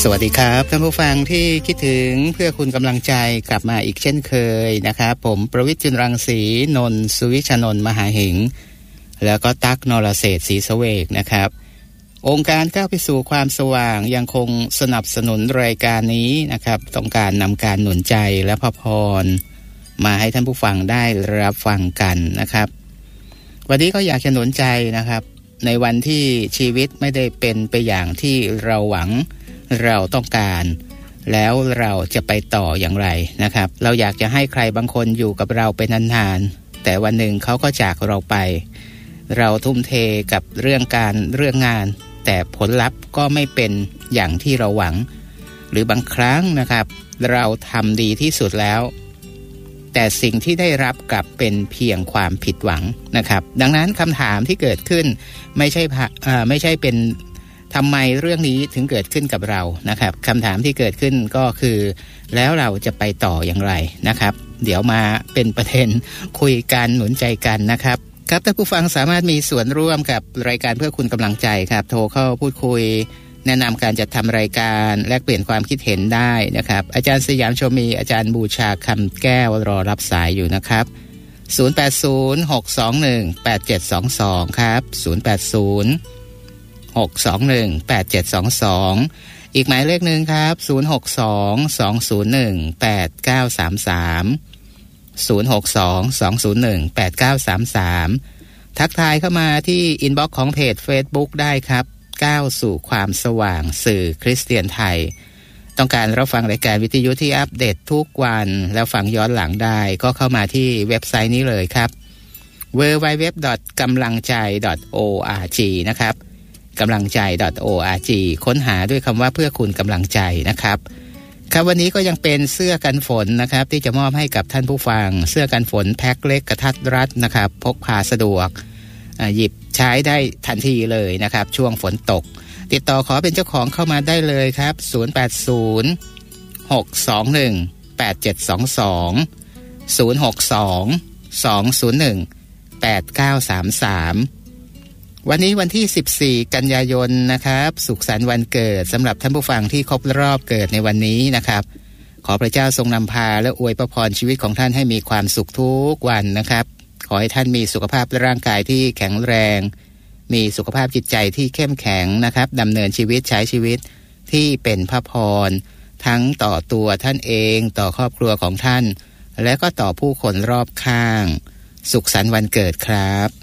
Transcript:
สวัสดีครับท่านผู้ฟังที่คิดถึงเพื่อคุณกำลังใจกลับมาอีกเช่นเคยนะครับผมประวิตร จุลรังสีนนท์สุวิชนนท์มหาหิงแล้วก็ตั๊กนรเศรษฐ์ศรีเสวกนะครับองค์การก้าวไปสู่ความสว่างยังคงสนับสนุนรายการนี้นะครับต้องการนำการหนุนใจและพระพรมาให้ท่านผู้ฟังได้รับฟังกันนะครับวันนี้ก็อยากจะหนุนใจนะครับในวันที่ชีวิตไม่ได้เป็นไปอย่างที่เราหวังเราต้องการแล้วเราจะไปต่ออย่างไรนะครับเราอยากจะให้ใครบางคนอยู่กับเราไปนานๆแต่วันหนึ่งเขาก็จากเราไปเราทุ่มเทกับเรื่องงานแต่ผลลัพธ์ก็ไม่เป็นอย่างที่เราหวังหรือบางครั้งนะครับเราทำดีที่สุดแล้วแต่สิ่งที่ได้รับกลับเป็นเพียงความผิดหวังนะครับดังนั้นคำถามที่เกิดขึ้นไม่ใช่เป็นทำไมเรื่องนี้ถึงเกิดขึ้นกับเรานะครับคำถามที่เกิดขึ้นก็คือแล้วเราจะไปต่ออย่างไรนะครับเดี๋ยวมาเป็นประเด็นคุยกันหนุนใจกันนะครับครับท่านผู้ฟังสามารถมีส่วนร่วมกับรายการเพื่อคุณกำลังใจครับโทรเข้าพูดคุยแนะนำการจัดทำรายการแลกเปลี่ยนความคิดเห็นได้นะครับอาจารย์สยามชมีอาจารย์บูชาคำแก้วรอรับสายอยู่นะครับ0806218722ครับ0806218722อีกหมายเลขหนึ่งครับ0622018933 ทักทายเข้ามาที่อินบ็อกซ์ของเพจ Facebook ได้ครับก้าวสู่ความสว่างสื่อคริสเตียนไทยต้องการรับฟังรายการวิทยุที่อัปเดตทุกวันแล้วฟังย้อนหลังได้ก็เข้ามาที่เว็บไซต์นี้เลยครับ www.gamlangjai.org นะครับกำลังใจ .org ค้นหาด้วยคำว่าเพื่อคุณกำลังใจนะครับครับวันนี้ก็ยังเป็นเสื้อกันฝนนะครับที่จะมอบให้กับท่านผู้ฟังเสื้อกันฝนแพ็คเล็กกระทัดรัดนะครับพกพาสะดวกหยิบใช้ได้ทันทีเลยนะครับช่วงฝนตกติดต่อขอเป็นเจ้าของเข้ามาได้เลยครับ0806218722 062-201-8933วันนี้วันที่14กันยายนนะครับสุขสันต์วันเกิดสำหรับท่านผู้ฟังที่ครบรอบเกิดในวันนี้นะครับขอพระเจ้าทรงนำพาและอวยพรชีวิตของท่านให้มีความสุขทุกวันนะครับขอให้ท่านมีสุขภาพร่างกายที่แข็งแรงมีสุขภาพจิตใจที่เข้มแข็งนะครับดำเนินชีวิตใช้ชีวิตที่เป็นพระพรทั้งต่อตัวท่านเองต่อครอบครัวของท่านและก็ต่อผู้คนรอบข้างสุขสันต์วันเกิดครับ